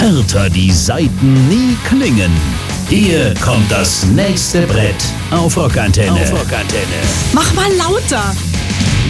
härter die Saiten nie klingen. Hier kommt das nächste Brett auf Rockantenne. Mach mal lauter.